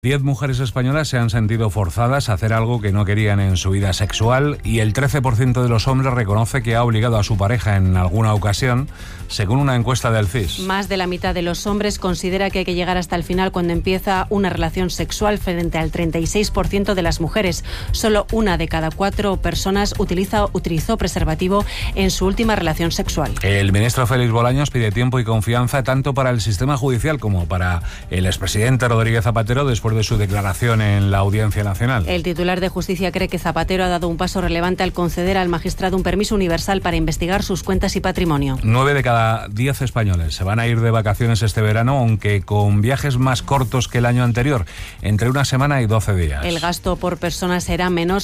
10 mujeres españolas se han sentido forzadas a hacer algo que no querían en su vida sexual y el 13% de los hombres reconoce que ha obligado a su pareja en alguna ocasión, según una encuesta del CIS. Más de la mitad de los hombres considera que hay que llegar hasta el final cuando empieza una relación sexual, frente al 36% de las mujeres. Solo 1 de cada 4 personas utilizó preservativo en su última relación sexual. El ministro Félix Bolaños pide tiempo y confianza tanto para el sistema judicial como para el expresidente Rodríguez Zapatero después de su declaración en la Audiencia Nacional. El titular de Justicia cree que Zapatero ha dado un paso relevante al conceder al magistrado un permiso universal para investigar sus cuentas y patrimonio. 9 de cada 10 españoles se van a ir de vacaciones este verano, aunque con viajes más cortos que el año anterior, entre una semana y 12 días. El gasto por persona será menor,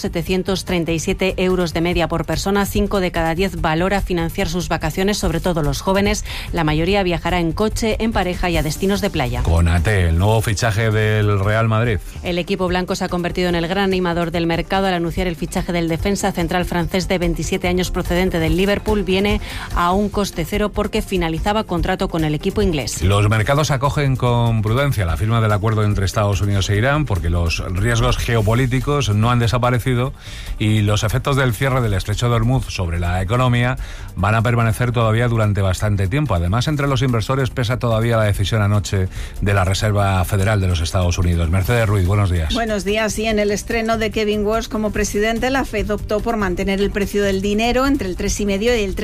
737 euros de media por persona. 5 de cada 10 valora financiar sus vacaciones, sobre todo los jóvenes. La mayoría viajará en coche, en pareja y a destinos de playa. Konaté, el nuevo fichaje del Real Madrid. El equipo blanco se ha convertido en el gran animador del mercado al anunciar el fichaje del defensa central francés de 27 años procedente del Liverpool. Viene a un coste cero porque finalizaba contrato con el equipo inglés. Los mercados acogen con prudencia la firma del acuerdo entre Estados Unidos e Irán porque los riesgos geopolíticos no han desaparecido y los efectos del cierre del estrecho de Hormuz sobre la economía van a permanecer todavía durante bastante tiempo. Además, entre los inversores pesa todavía la decisión anoche de la Reserva Federal de los Estados Unidos. Mercedes Ruiz, buenos días. Buenos días. Y en el estreno de Kevin Walsh como presidente, la Fed optó por mantener el precio del dinero entre el 3,5% y el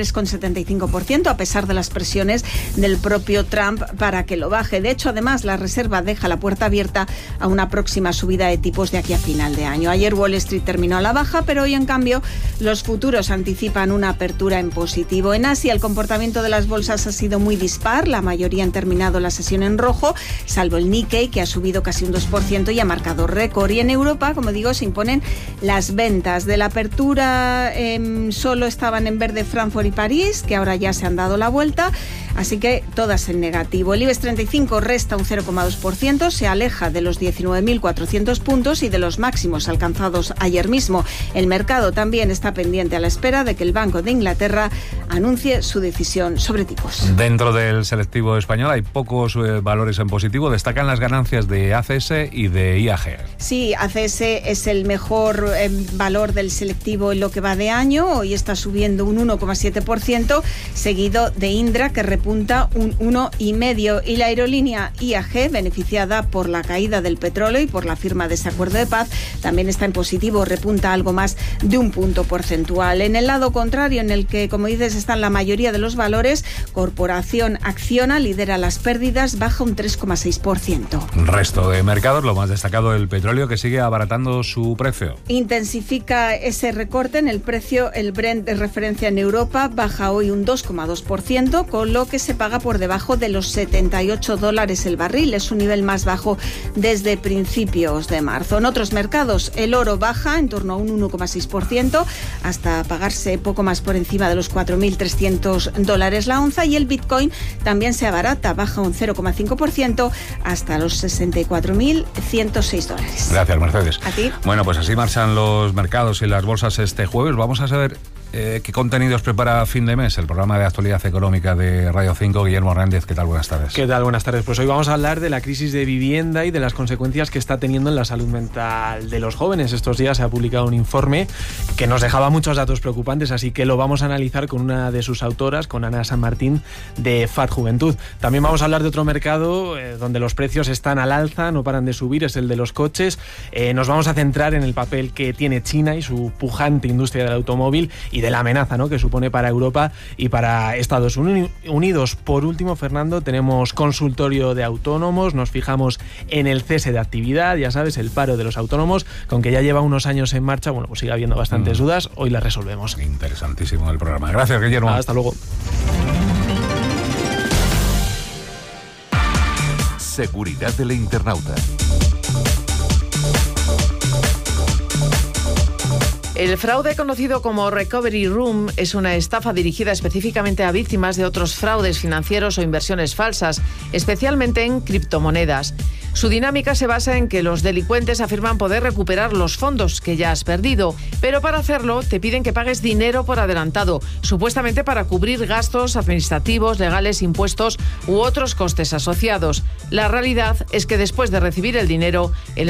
3,75%, a pesar de las presiones del propio Trump para que lo baje. De hecho, además, la Reserva deja la puerta abierta a una próxima subida de tipos de aquí a final de año. Ayer Wall Street terminó a la baja, pero hoy, en cambio, los futuros anticipan una apertura en positivo. En Asia, el comportamiento de las bolsas ha sido muy dispar. La mayoría han terminado la sesión en rojo, salvo el Nikkei, que ha subido casi un 2% y ha marcado récord. Y en Europa, como digo, se imponen las ventas. De la apertura solo estaban en verde Frankfurt y París, que ahora ya se han dado la vuelta, así que todas en negativo. El IBEX 35 resta un 0,2%, se aleja de los 19.400 puntos y de los máximos alcanzados ayer mismo. El mercado también está pendiente a la espera de que el Banco de Inglaterra anuncie su decisión sobre tipos. Dentro del selectivo español hay pocos valores en positivo. Destacan las ganancias de ACS y de IAG. Sí, ACS es el mejor valor del selectivo en lo que va de año. Hoy está subiendo un 1,7%, seguido de Indra, que repunta un 1,5%. Y la aerolínea IAG, beneficiada por la caída del petróleo y por la firma de ese acuerdo de paz, también está en positivo, repunta algo más de un punto porcentual. En el lado contrario, en el que, como dices, están la mayoría de los valores, Corporación Acciona lidera las pérdidas, baja un 3,6%. Resto de mercados, lo más destacado el petróleo, que sigue abaratando su precio. Intensifica ese recorte en el precio. El Brent de referencia en Europa baja hoy un 2,2%, con lo que se paga por debajo de los $78 el barril. Es su nivel más bajo desde principios de marzo. En otros mercados, el oro baja en torno a un 1,6%, hasta pagarse poco más por encima de los $4.300 la onza, y el Bitcoin también se abarata, baja un 0,5% hasta los $64.106. Gracias, Mercedes. A ti. Bueno, pues así marchan los mercados y las bolsas este jueves. Vamos a saber qué contenidos prepara Fin de Mes, el programa de actualidad económica de Radio 5. Guillermo Hernández, ¿qué tal? Buenas tardes. ¿Qué tal? Buenas tardes. Pues hoy vamos a hablar de la crisis de vivienda y de las consecuencias que está teniendo en la salud mental de los jóvenes. Estos días se ha publicado un informe que nos dejaba muchos datos preocupantes, así que lo vamos a analizar con una de sus autoras, con Ana San Martín, de FAD Juventud. También vamos a hablar de otro mercado donde los precios están al alza, no paran de subir, es el de los coches. Nos vamos a centrar en el papel que tiene China y su pujante industria del automóvil y de la amenaza, ¿no?, que supone para Europa y para Estados Unidos. Por último, Fernando, tenemos consultorio de autónomos, nos fijamos en el cese de actividad, ya sabes, el paro de los autónomos, con que ya lleva unos años en marcha, bueno, pues sigue habiendo bastantes dudas, hoy las resolvemos. Interesantísimo el programa. Gracias, Guillermo. Hasta luego. Seguridad del internauta. El fraude conocido como Recovery Room es una estafa dirigida específicamente a víctimas de otros fraudes financieros o inversiones falsas, especialmente en criptomonedas. Su dinámica se basa en que los delincuentes afirman poder recuperar los fondos que ya has perdido, pero para hacerlo te piden que pagues dinero por adelantado, supuestamente para cubrir gastos administrativos, legales, impuestos u otros costes asociados. La realidad es que después de recibir el dinero, el